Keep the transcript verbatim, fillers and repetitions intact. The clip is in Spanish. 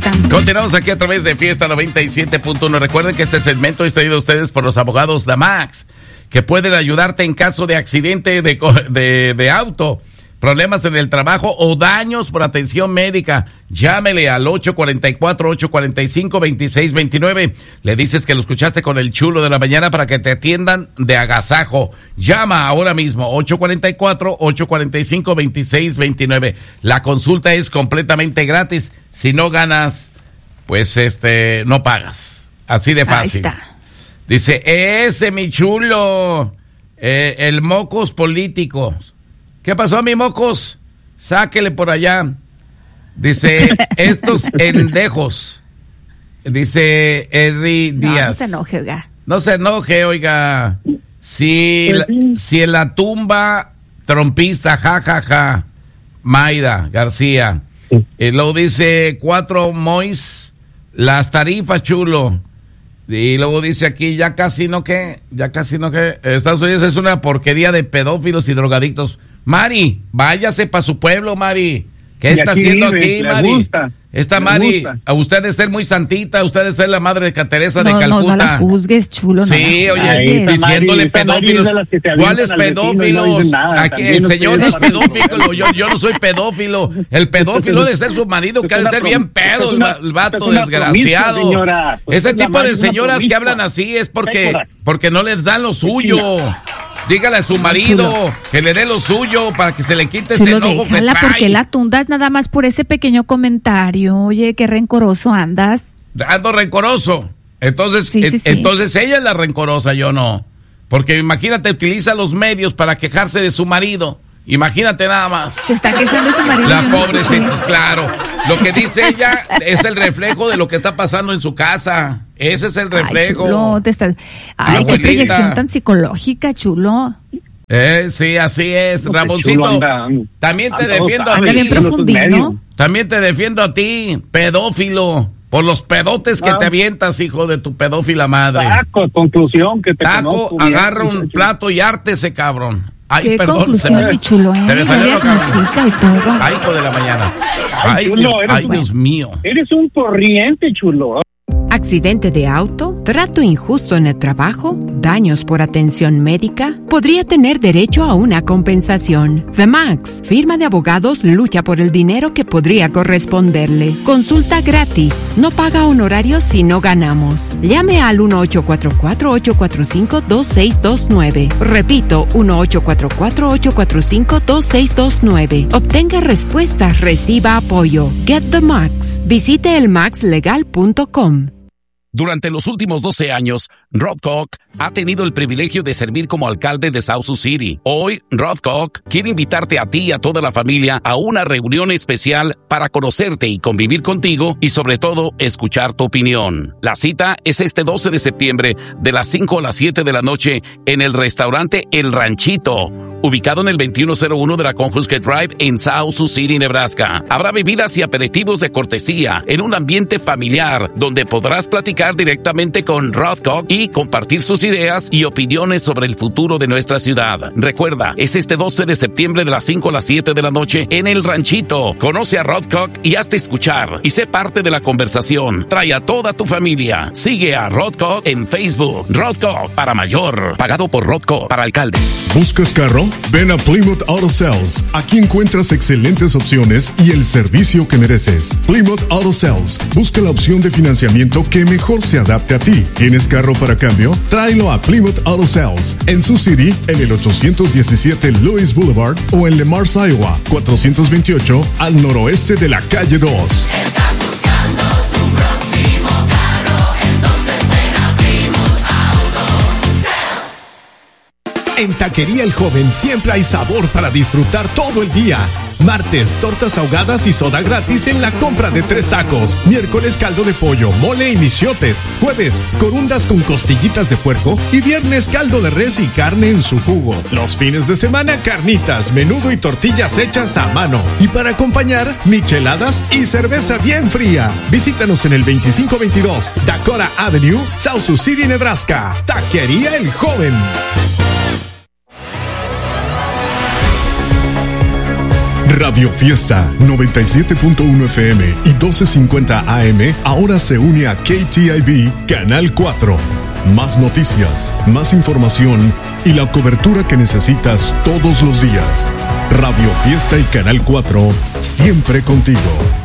platicando. Continuamos aquí a través de Fiesta noventa y siete punto uno. Recuerden que este segmento es traído a ustedes por los abogados Damax, que pueden ayudarte en caso de accidente de, de, de auto, problemas en el trabajo o daños por atención médica. Llámele al ocho cuatro cuatro, ocho cuatro cinco, dos seis dos nueve. Le dices que lo escuchaste con el chulo de la mañana para que te atiendan de agasajo. Llama ahora mismo, ocho cuatro cuatro, ocho cuatro cinco, dos seis dos nueve. La consulta es completamente gratis. Si no ganas, pues este, no pagas. Así de fácil. Ahí está. Dice, ese mi chulo, eh, el mocos político. ¿Qué pasó, mi mocos? Sáquele por allá. Dice, estos endejos. Dice Henry Díaz. No, no se enoje, oiga. No se enoje, oiga. Si, la, si en la tumba trompista, ja, ja, ja. Mayra García. Y luego dice, cuatro mois, las tarifas, chulo. Y luego dice aquí, ya casi no que, ya casi no que, Estados Unidos es una porquería de pedófilos y drogadictos. Mari, váyase para su pueblo, Mari. ¿Qué está haciendo aquí, Mari? Gusta, Esta Mari, gusta. A usted de ser muy santita, usted de ser la madre de Teresa no, de Calcuta. No, no la juzgues, chulo. Sí, no oye, Ay, diciéndole Mari, pedófilos. ¿Cuáles pedófilos? No aquí el señor no es pedófilo, yo, yo no soy pedófilo. El pedófilo debe ser su marido, que ha de ser bien pedo, el, el vato desgraciado. Promisa, Ese tipo de señoras que hablan así es porque, porque no les dan lo suyo. Dígale a su marido que le dé lo suyo para que se le quite ese enojo que trae. Porque la tundas nada más por ese pequeño comentario. Oye, qué rencoroso andas. Ando rencoroso. Entonces, sí, sí, eh, sí. entonces ella es la rencorosa, yo no. Porque imagínate, utiliza los medios para quejarse de su marido. Imagínate nada más. Se está quejando de su marido. La pobrecita, pues claro. Lo que dice ella es el reflejo de lo que está pasando en su casa. Ese es el reflejo. Ay, chulo, te estás... Ay, Abuelita. Qué proyección tan psicológica, chulo. Eh, sí, así es, Ramoncito. También te defiendo a ti. Bien profundo, También te defiendo a ti, pedófilo. Por los pedotes que ah. te avientas, hijo de tu pedófila madre. Taco, conclusión que te Taco, conozco, agarra bien, un plato y ártese, cabrón. Ay, ¿Qué perdón, conclusión, se me, mi chulo, eh? Se me salió lo diagnostica y todo. Ay, hijo de la mañana. Ay, Ay, chulo, Dios, eres ay un, Dios mío. Eres un corriente, chulo. ¿Accidente de auto? ¿Trato injusto en el trabajo? ¿Daños por atención médica? Podría tener derecho a una compensación. The Max, firma de abogados, lucha por el dinero que podría corresponderle. Consulta gratis. No paga honorarios si no ganamos. Llame al uno ocho cuatro cuatro, ocho cuatro cinco, dos seis dos nueve. Repito, uno ocho cuatro cuatro, ocho cuatro cinco, dos seis dos nueve. Obtenga respuestas, reciba apoyo. Get the Max. Visite el max legal punto com. Durante los últimos doce años, Rod Koch ha tenido el privilegio de servir como alcalde de South Sioux City. Hoy, Rod Koch quiere invitarte a ti y a toda la familia a una reunión especial para conocerte y convivir contigo y, sobre todo, escuchar tu opinión. La cita es este doce de septiembre de las cinco a las siete de la noche en el restaurante El Ranchito, ubicado en el veintiuno cero uno de la Conhusket Drive en South Sioux City, Nebraska. Habrá bebidas y aperitivos de cortesía en un ambiente familiar donde podrás platicar directamente con Rod Koch y compartir sus ideas y opiniones sobre el futuro de nuestra ciudad. Recuerda, es este doce de septiembre de las cinco a las siete de la noche en El Ranchito. Conoce a Rod Koch y hazte escuchar y sé parte de la conversación. Trae a toda tu familia. Sigue a Rod Koch en Facebook. Rod Koch para mayor. Pagado por Rod Koch para alcalde. ¿Buscas carro? Ven a Plymouth Auto Sales. Aquí encuentras excelentes opciones y el servicio que mereces. Plymouth Auto Sales. Busca la opción de financiamiento que mejor se adapte a ti. ¿Tienes carro para cambio? Tráelo a Plymouth Auto Sales en Sioux City en el ochocientos diecisiete Lewis Boulevard o en Le Mars, Iowa, cuatrocientos veintiocho al noroeste de la calle dos. ¿Estás buscando tu próximo carro? Entonces ven a Plymouth Auto Sales. En Taquería El Joven siempre hay sabor para disfrutar todo el día. Martes, tortas ahogadas y soda gratis en la compra de tres tacos. Miércoles, caldo de pollo, mole y michiotes. Jueves, corundas con costillitas de puerco. Y viernes, caldo de res y carne en su jugo. Los fines de semana, carnitas, menudo y tortillas hechas a mano. Y para acompañar, micheladas y cerveza bien fría. Visítanos en el veinticinco veintidós Dakota Avenue, South Sioux City, Nebraska. Taquería El Joven. Radio Fiesta noventa y siete punto uno F M y doce cincuenta A M ahora se une a K T I V Canal cuatro. Más noticias, más información y la cobertura que necesitas todos los días. Radio Fiesta y Canal cuatro, siempre contigo.